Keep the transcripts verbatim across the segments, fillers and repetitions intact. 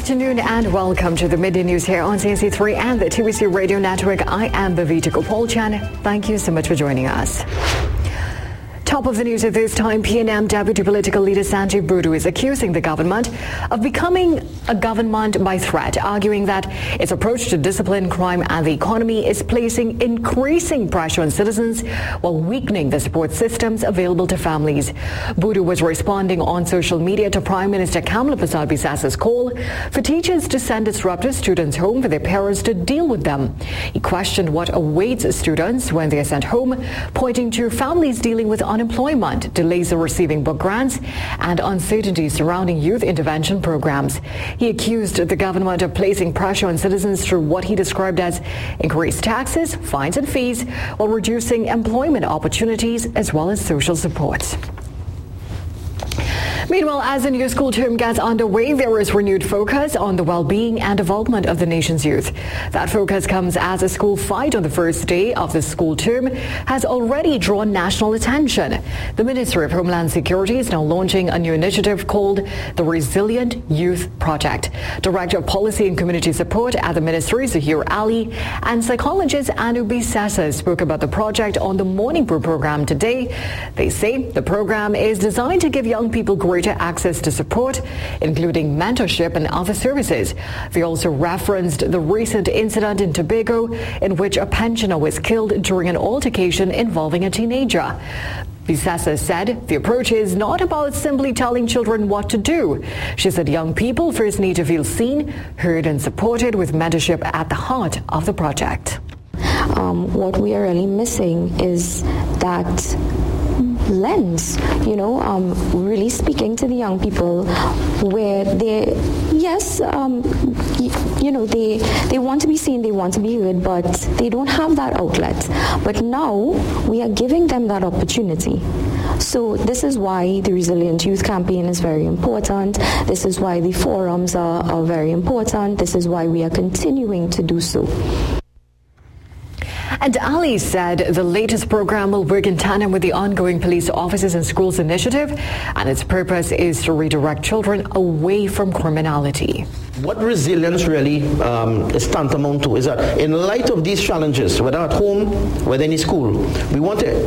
afternoon and welcome to the Midday News here on C N C three and the T V C Radio Network. I am Bhavita Gopalchan. Thank you so much for joining us. Top of the news at this time, P N M Deputy Political Leader Sanjay Boodoo is accusing the government of becoming a government by threat, arguing that its approach to discipline, crime and the economy is placing increasing pressure on citizens while weakening the support systems available to families. Boodoo was responding on social media to Prime Minister Kamla Prasad Bisasa's call for teachers to send disrupted students home for their parents to deal with them. He questioned what awaits students when they are sent home, pointing to families dealing with unemployment, delays in receiving book grants, and uncertainty surrounding youth intervention programs. He accused the government of placing pressure on citizens through what he described as increased taxes, fines and fees, while reducing employment opportunities as well as social support. Meanwhile, as the new school term gets underway, there is renewed focus on the well-being and development of the nation's youth. That focus comes as a school fight on the first day of the school term has already drawn national attention. The Ministry of Homeland Security is now launching a new initiative called the Resilient Youth Project. Director of Policy and Community Support at the Ministry, Zahir Ali, and psychologist Anu Bisasa spoke about the project on the Morning Brew program today. They say the program is designed to give young people greater access to support, including mentorship and other services. They also referenced the recent incident in Tobago in which a pensioner was killed during an altercation involving a teenager. Bisasa said the approach is not about simply telling children what to do. She said young people first need to feel seen, heard and supported, with mentorship at the heart of the project. Um, what we are really missing is that lens, you know, um, really speaking to the young people where they, yes, um, y- you know, they they want to be seen, they want to be heard, but they don't have that outlet. But now we are giving them that opportunity. So this is why the Resilient Youth Campaign is very important. This is why the forums are, are very important. This is why we are continuing to do so. And Ali said the latest program will work in tandem with the ongoing Police Officers in Schools initiative, and its purpose is to redirect children away from criminality. What resilience really um, is tantamount to is that in light of these challenges, whether at home, whether in school, we want to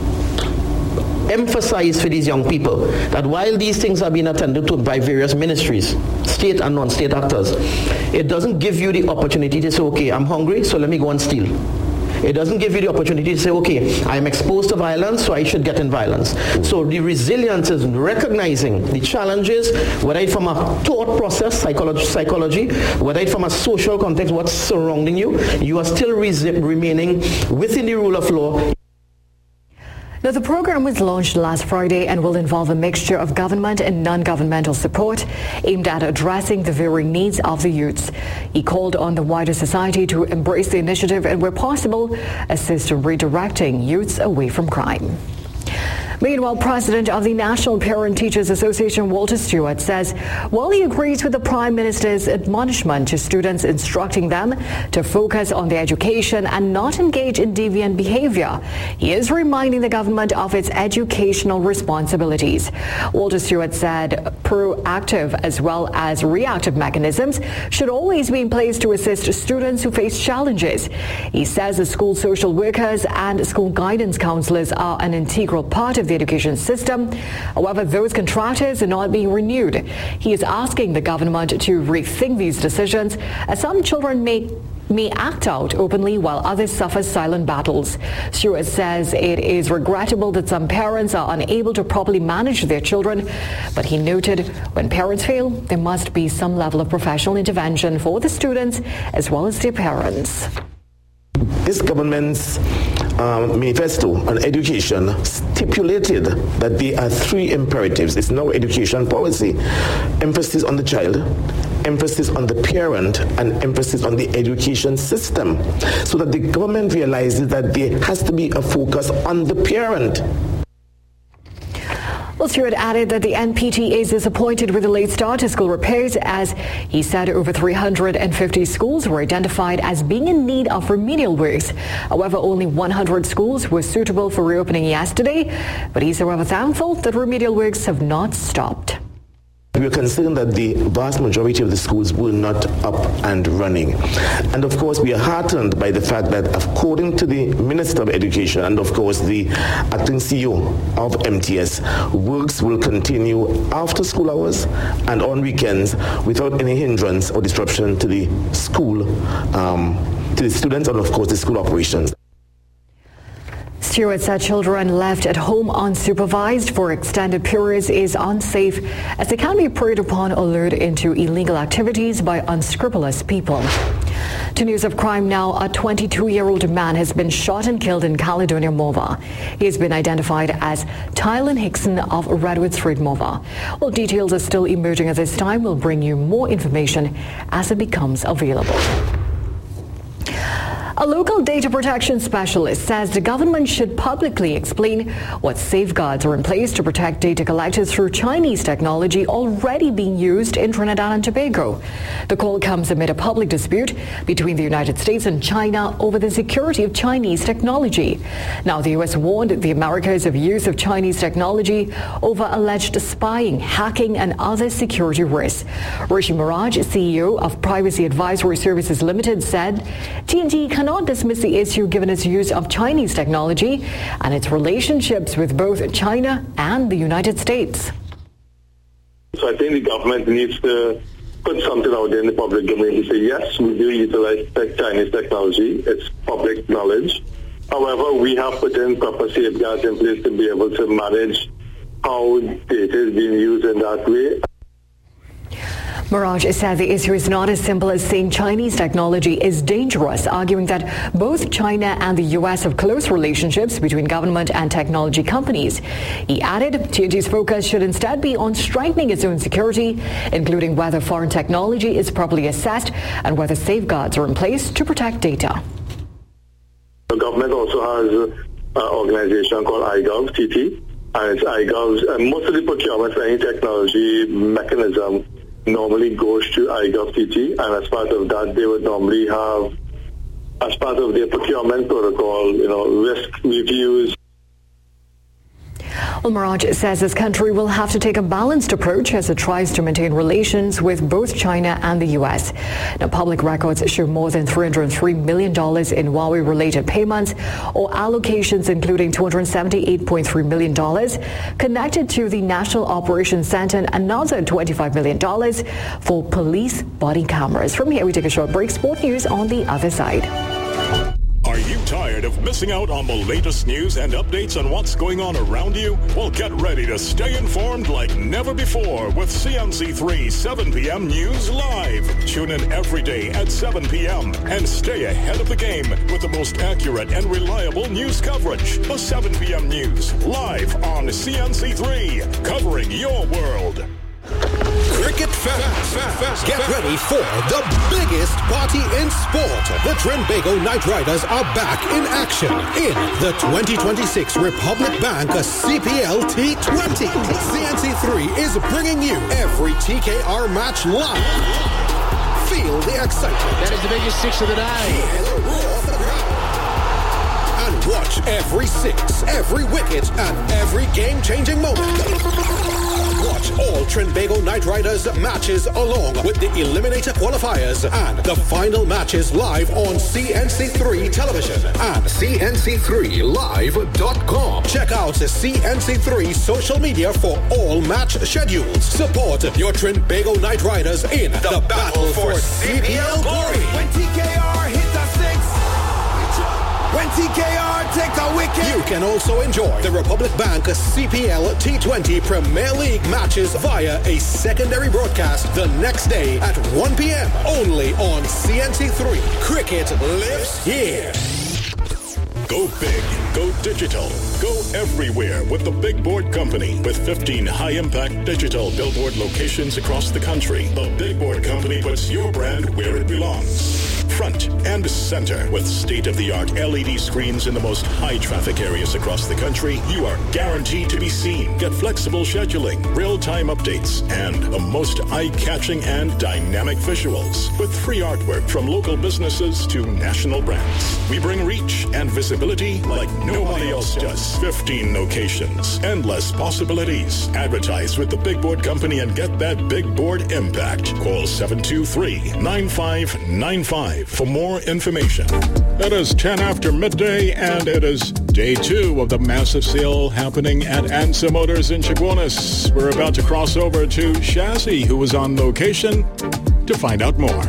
emphasize for these young people that while these things are being attended to by various ministries, state and non-state actors, it doesn't give you the opportunity to say, okay, I'm hungry, so let me go and steal. It doesn't give you the opportunity to say, okay, I'm exposed to violence, so I should get in violence. So the resilience is recognizing the challenges, whether it's from a thought process, psychology, psychology, whether it's from a social context, what's surrounding you, you are still resi- remaining within the rule of law. Now, the program was launched last Friday and will involve a mixture of government and non-governmental support aimed at addressing the varying needs of the youths. He called on the wider society to embrace the initiative and, where possible, assist in redirecting youths away from crime. Meanwhile, President of the National Parent Teachers Association, Walter Stewart, says while he agrees with the Prime Minister's admonishment to students instructing them to focus on their education and not engage in deviant behavior, he is reminding the government of its educational responsibilities. Walter Stewart said proactive as well as reactive mechanisms should always be in place to assist students who face challenges. He says the school social workers and school guidance counselors are an integral part of the education system. However, those contractors are not being renewed. He is asking the government to rethink these decisions, as some children may may act out openly while others suffer silent battles. Stewart says it is regrettable that some parents are unable to properly manage their children, but he noted when parents fail, there must be some level of professional intervention for the students as well as their parents. This government's um, manifesto on education stipulated that there are three imperatives. It's now education policy. Emphasis on the child, emphasis on the parent, and emphasis on the education system. So that the government realizes that there has to be a focus on the parent. Well, Stewart added that the N P T is disappointed with the late start to school repairs, as he said over three hundred fifty schools were identified as being in need of remedial works. However, only one hundred schools were suitable for reopening yesterday, but he's however thankful that remedial works have not stopped. we were concerned that the vast majority of the schools were not up and running. And of course, we are heartened by the fact that according to the Minister of Education and of course the acting C E O of M T S, works will continue after school hours and on weekends without any hindrance or disruption to the school, um, to the students and of course the school operations. Stewart said children left at home unsupervised for extended periods is unsafe as they can be preyed upon or lured into illegal activities by unscrupulous people. To news of crime now, a twenty-two-year-old man has been shot and killed in Caledonia, Morvah. He has been identified as Tylen Hickson of Redwood Street, Morvah. Well, details are still emerging at this time. We'll bring you more information as it becomes available. A local data protection specialist says the government should publicly explain what safeguards are in place to protect data collected through Chinese technology already being used in Trinidad and Tobago. The call comes amid a public dispute between the United States and China over the security of Chinese technology. Now, the U S warned the Americas of use of Chinese technology over alleged spying, hacking, and other security risks. Rishi Maraj, C E O of Privacy Advisory Services Limited, said T N T cannot dismiss the issue given its use of Chinese technology and its relationships with both China and the United States. So I think the government needs to put something out there in the public domain to say, yes, we do utilize tech, Chinese technology. It's public knowledge. However, we have put in proper safeguards in place to be able to manage how data is being used in that way. Maraj said the issue is not as simple as saying Chinese technology is dangerous, arguing that both China and the U S have close relationships between government and technology companies. He added T N T's focus should instead be on strengthening its own security, including whether foreign technology is properly assessed and whether safeguards are in place to protect data. The government also has an organization called iGov T T, and it's iGov, and most of the procurement for any technology mechanism normally goes to iGov T T, and as part of that, they would normally have, as part of their procurement protocol, you know, risk reviews. Well, Maraj says this country will have to take a balanced approach as it tries to maintain relations with both China and the U S. Now, public records show more than three hundred three million dollars in Huawei-related payments or allocations, including two hundred seventy-eight point three million dollars connected to the National Operations Center and another twenty-five million dollars for police body cameras. From here, we take a short break. Sport news on the other side. Are you tired of missing out on the latest news and updates on what's going on around you? Well, get ready to stay informed like never before with C N C three seven p.m. News Live. Tune in every day at seven p.m. and stay ahead of the game with the most accurate and reliable news coverage. The seven p.m. News Live on C N C three, covering your world. Cricket fans, fans, get ready for the biggest party in sport. The Trinbago Knight Riders are back in action in the twenty twenty-six Republic Bank C P L T twenty. C N C three is bringing you every T K R match live. Feel the excitement. That is the biggest six of the day. Hear the roar of the crowd. And watch every six, every wicket, and every game-changing moment. Watch all Trinbago Knight Riders matches along with the Eliminator qualifiers and the final matches live on C N C three television and C N C three live dot com. Check out C N C three social media for all match schedules. Support your Trinbago Knight Riders in the, the battle for C P L glory. When T K R hits a six, when T K R takes a wicket. You can also enjoy the Republic Bank C P L T twenty Premier League matches via a secondary broadcast the next day at one p.m. only on C N C three. Cricket lives here. Go big, go digital, go everywhere with the Big Board Company. With fifteen high-impact digital billboard locations across the country, the Big Board Company puts your brand where it belongs. front and center. With state-of-the-art L E D screens in the most high-traffic areas across the country, you are guaranteed to be seen. Get flexible scheduling, real-time updates, and the most eye-catching and dynamic visuals. With free artwork from local businesses to national brands. We bring reach and visibility like nobody else does. fifteen locations, endless possibilities. Advertise with the Big Board Company and get that big board impact. Call seven two three, nine five nine five for more information. It is ten after midday, and it is day two of the massive sale happening at Ansa Motors in Chaguanas. We're about to cross over to Shazzy, who is on location, to find out more.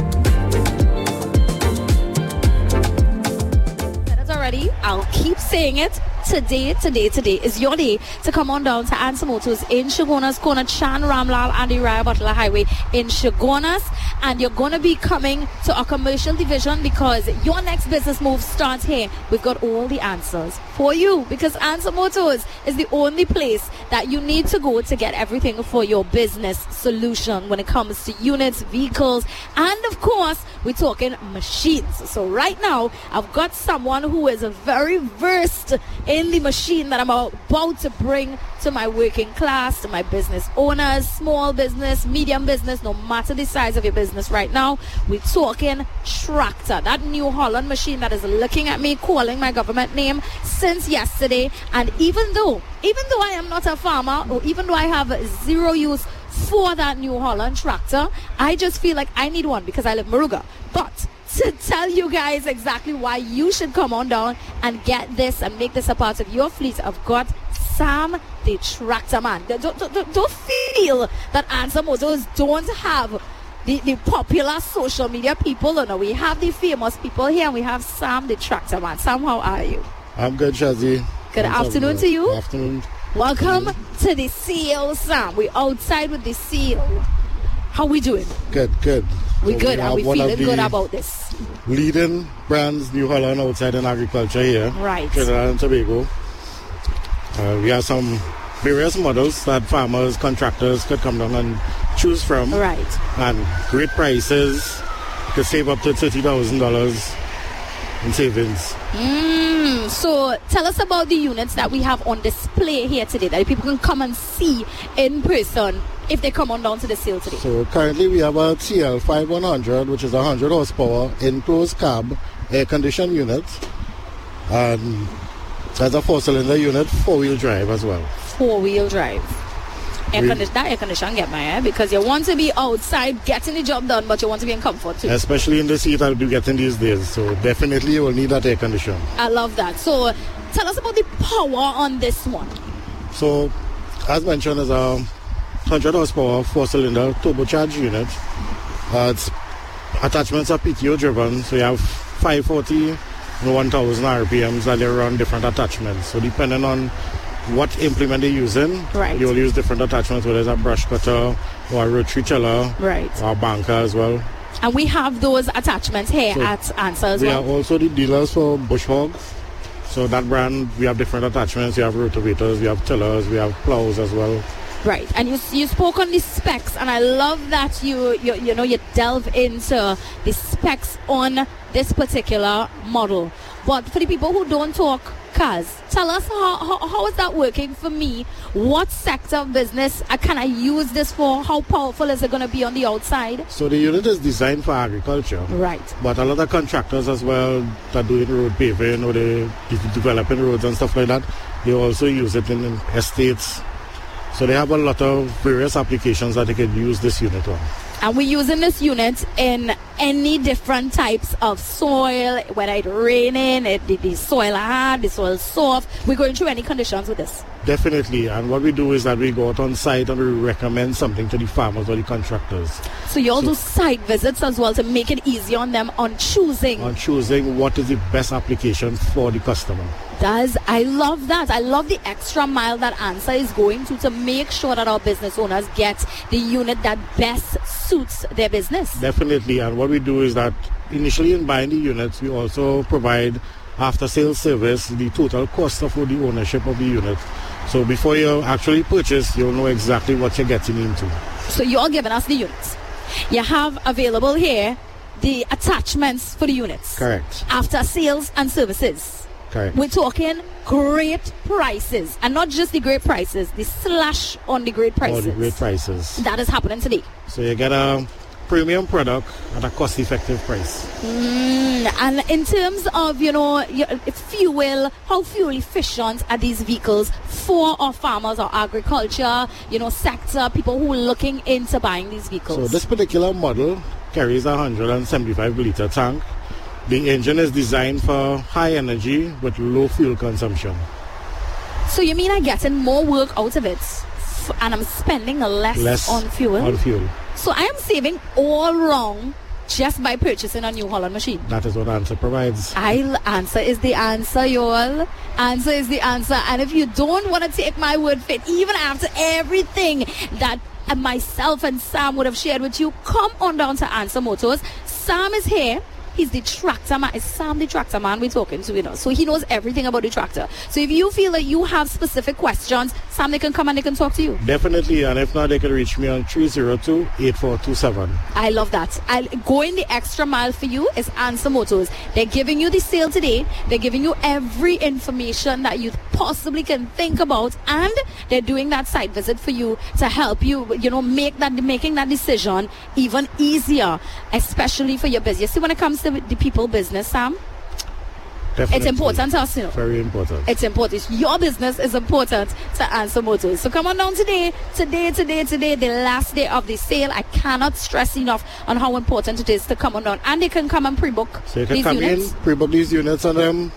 Already, I'll keep saying it. Today, today, today is your day to come on down to Ansa Motors in Chaguanas corner, Chan Ramlal Andy Raya Butler Highway in Chaguanas, and you're going to be coming to our commercial division because your next business move starts here. We've got all the answers for you because Ansa Motors is the only place that you need to go to get everything for your business solution when it comes to units, vehicles, and of course, we're talking machines. So right now, I've got someone who is very versed in the machine that I'm about to bring to my working class, to my business owners, small business, medium business, no matter the size of your business right now. We're talking tractor, that New Holland machine that is looking at me, calling my government name since yesterday. And even though, even though I am not a farmer, or even though I have zero use for that New Holland tractor, I just feel like I need one because I live in Moruga. But to tell you guys exactly why you should come on down and get this and make this a part of your fleet, I've got Sam the Tractor Man. Don't, don't, don't feel that Ansa Motors don't have the, the popular social media people. No, we have the famous people here, and we have Sam the Tractor Man. Sam, how are you? I'm good, Shazzy. Good Thanks afternoon to you. Good afternoon. Welcome to the sale, Sam. We're outside with the sale. How we doing? Good, good. We so good. We Are we feeling good about this? Leading brands, New Holland, outside in agriculture here. Right. Trinidad and Tobago. Uh, we have some various models that farmers, contractors could come down and choose from. Right. And great prices. You could save up to thirty thousand dollars in savings. Mm, so tell us about the units that we have on display here today that people can come and see in person if they come on down to the sale today. So currently we have a T L five one hundred, which is a one hundred horsepower enclosed cab air conditioned unit, and that's a four cylinder unit, four wheel drive as well. Four wheel drive. Air we, condition, that air condition get my air because you want to be outside getting the job done, but you want to be in comfort too. Especially in the heat I'll be getting these days, so definitely you will need that air condition. I love that. So tell us about the power on this one. So as mentioned, it's a one hundred horsepower four cylinder turbocharged unit. Uh, it's attachments are P T O driven, so you have five forty and one thousand R P Ms that they run different attachments. So depending on what implement they're using, right, you'll use different attachments, whether it's a brush cutter or a rotary tiller, right, or a banker as well. And we have those attachments here so at Ansa as we well. We are also the dealers for Bush Hog. So that brand, we have different attachments. We have rotovators, we have tillers, we have plows as well. Right, and you you spoke on the specs, and I love that you you you know you delve into the specs on this particular model. But for the people who don't talk cars, tell us how, how, how is that working for me? What sector of business uh, can I use this for? How powerful is it going to be on the outside? So the unit is designed for agriculture. Right. But a lot of contractors as well that do road paving or they developing roads and stuff like that, they also use it in, in estates. So they have a lot of various applications that they can use this unit on. And we're using this unit in any different types of soil, whether it's raining, it, the, the soil hard, the soil soft. We're going through any conditions with this. Definitely. And what we do is that we go out on site and we recommend something to the farmers or the contractors. So you all so, do site visits as well to make it easy on them on choosing. On choosing what is the best application for the customer. Does I love that. I love the extra mile that Ansa is going to to make sure that our business owners get the unit that best suits their business. Definitely. And what we do is that initially in buying the units, we also provide after sales service, the total cost of the ownership of the unit. So before you actually purchase, you'll know exactly what you're getting into. So you're giving us the units. You have available here the attachments for the units. Correct. After sales and services. Correct. We're talking great prices. And not just the great prices, the slash on the great prices. All the great prices. That is happening today. So you get a premium product at a cost-effective price. Mm, and in terms of, you know, fuel, how fuel efficient are these vehicles for our farmers or agriculture, you know, sector, people who are looking into buying these vehicles? So this particular model carries a one hundred seventy-five litre tank. The engine is designed for high energy with low fuel consumption. So you mean I'm getting more work out of it and I'm spending less, less on fuel? on fuel. So I am saving all wrong just by purchasing a New Holland machine. That is what Answer provides. I'll answer is the answer, y'all. Answer is the answer. And if you don't want to take my word for it, even after everything that myself and Sam would have shared with you, come on down to Answer Motors. Sam is here. He's the tractor man. Is Sam the tractor man we're talking to? You know? So he knows everything about the tractor. So if you feel that you have specific questions, Sam, they can come and they can talk to you. Definitely. And if not, they can reach me on three oh two, eight four two seven. I love that. I'll go in the extra mile for you is Answer Motors. They're giving you the sale today. They're giving you every information that you possibly can think about. And they're doing that site visit for you to help you, you know, make that, making that decision even easier, especially for your business. You see, when it comes to the people business, Sam, Definitely. It's important to us, you know. Very important. It's important. Your business is important to Answer Motors. So come on down today, today, today, today, the last day of the sale. I cannot stress enough on how important it is to come on down. And they can come and pre-book So you can these come units. in, pre-book these units and um,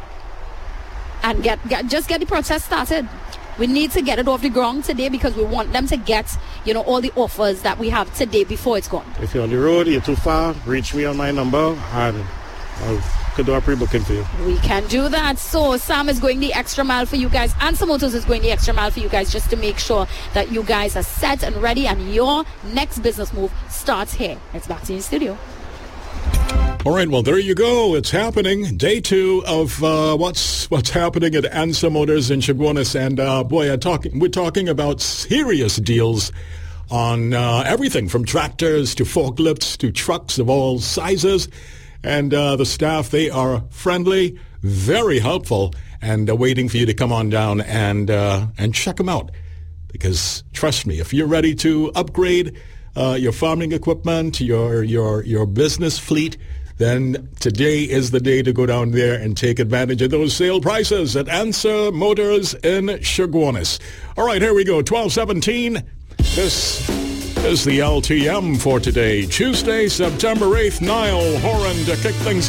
and get, get just get the process started. We need to get it off the ground today because we want them to get, you know, all the offers that we have today before it's gone. If you're on the road, you're too far, reach me on my number and I'll could do a pre-booking for you. We can do that. So Sam is going the extra mile for you guys. Answer Motors is going the extra mile for you guys just to make sure that you guys are set and ready and your next business move starts here. It's back to you in the studio. All right, well, there you go. It's happening. Day two of uh, what's what's happening at Answer Motors in Chaguanas. And, uh, boy, I talk, we're talking about serious deals on uh, everything from tractors to forklifts to trucks of all sizes. And uh, the staff, they are friendly, very helpful, and uh, waiting for you to come on down and uh, and check them out. Because trust me, if you're ready to upgrade uh, your farming equipment, your your your business fleet, then today is the day to go down there and take advantage of those sale prices at Answer Motors in Chaguanas. All right, here we go, twelve seventeen. This is the L T M for today, Tuesday, September eighth. Niall Horan to kick things